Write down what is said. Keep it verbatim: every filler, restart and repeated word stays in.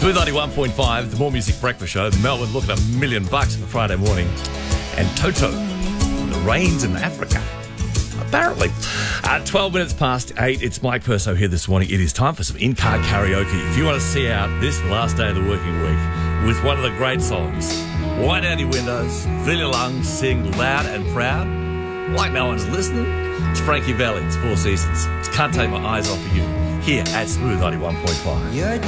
Smooth ninety-one point five, the More Music Breakfast Show. Melbourne looking at a million bucks for Friday morning. And Toto, the rains in Africa. Apparently. Uh, twelve minutes past eight, it's Mike Perso here this morning. It is time for some in-car karaoke. If you want to see out this last day of the working week with one of the great songs, wind out your windows, fill your lungs, sing loud and proud, like no one's listening, it's Frankie Valli, it's Four Seasons. It's Can't Take My Eyes Off of You, here at Smooth ninety-one point five.